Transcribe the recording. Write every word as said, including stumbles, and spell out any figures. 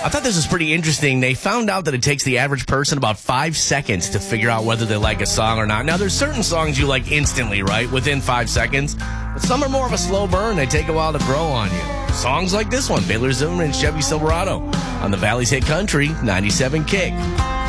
I thought this was pretty interesting. They found out that it takes the average person about five seconds to figure out whether they like a song or not. Now, there's certain songs you like instantly, right, within five seconds. But some are more of a slow burn. They take a while to grow on you. Songs like this one, Baylor Zimmerman and Chevy Silverado on the Valley's Hit Country ninety-seven Kick.